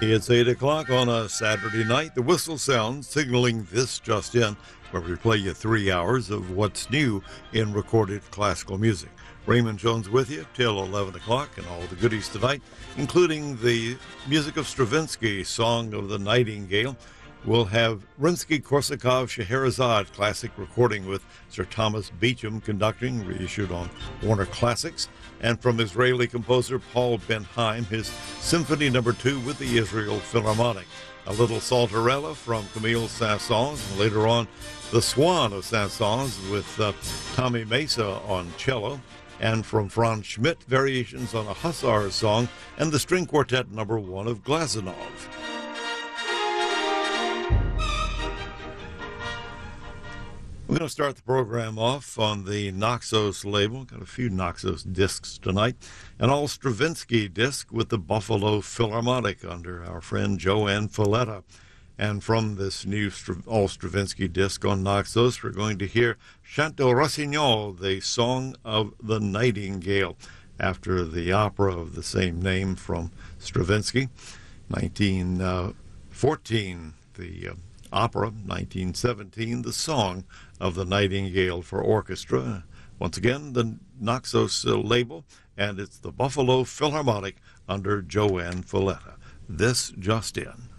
It's 8 o'clock on a Saturday night. The whistle sounds signaling this just in, where we play you 3 hours of what's new in recorded classical music. Raymond Jones with you till 11 o'clock and all the goodies tonight, including the music of Stravinsky, Song of the Nightingale. We'll have Rimsky-Korsakov Scheherazade classic recording with Sir Thomas Beecham conducting, reissued on Warner Classics. And from Israeli composer Paul Ben-Haim, his Symphony No. 2 with the Israel Philharmonic. A little Saltarella from Camille Saint-Saëns, and later on, The Swan of Saint-Saëns with Tommy Mesa on cello. And from Franz Schmidt, variations on a Hussar song, and the String Quartet No. 1 of Glazunov. We're going to start the program off on the Naxos label. Got a few Naxos discs tonight. An all Stravinsky disc with the Buffalo Philharmonic under our friend Joanne Falletta. And from this new all Stravinsky disc on Naxos, we're going to hear Chant de Rossignol, the Song of the Nightingale, after the opera of the same name from Stravinsky. 1914, the opera. 1917, the Song of the Nightingale for orchestra. Once again, the Naxos label, and it's the Buffalo Philharmonic under Joanne Falletta. This just in.